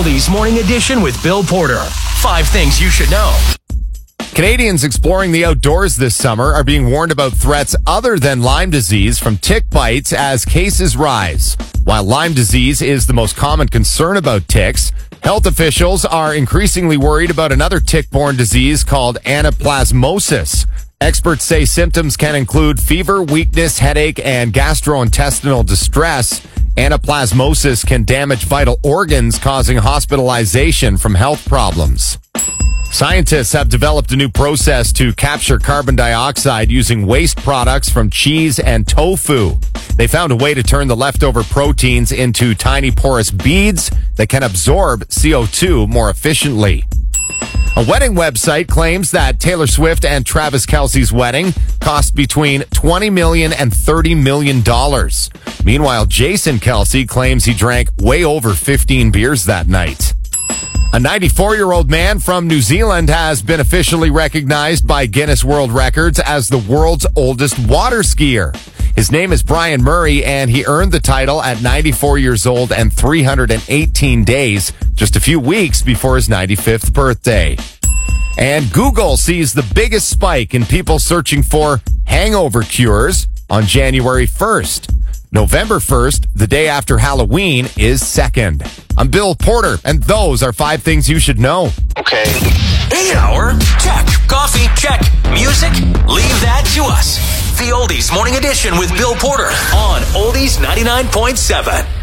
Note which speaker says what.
Speaker 1: Oldies Morning Edition with Bill Porter. 5 things you should know.
Speaker 2: Canadians exploring the outdoors this summer are being warned about threats other than Lyme disease from tick bites as cases rise. While Lyme disease is the most common concern about ticks, health officials are increasingly worried about another tick-borne disease called anaplasmosis. Experts say symptoms can include fever, weakness, headache, and gastrointestinal distress. Anaplasmosis can damage vital organs, causing hospitalization from health problems. Scientists have developed a new process to capture carbon dioxide using waste products from cheese and tofu. They found a way to turn the leftover proteins into tiny porous beads that can absorb CO2 more efficiently. A wedding website claims that Taylor Swift and Travis Kelce's wedding cost between $20 million and $30 million. Meanwhile, Jason Kelce claims he drank way over 15 beers that night. A 94-year-old man from New Zealand has been officially recognized by Guinness World Records as the world's oldest water skier. His name is Brian Murray, and he earned the title at 94 years old and 318 days, just a few weeks before his 95th birthday. And Google sees the biggest spike in people searching for hangover cures on January 1st. November 1st, the day after Halloween, is second. I'm Bill Porter, and those are 5 things you should know.
Speaker 1: Okay. Shower? Check. Coffee? Check. Music? Leave that to us. The Oldies Morning Edition with Bill Porter on Oldies 99.7.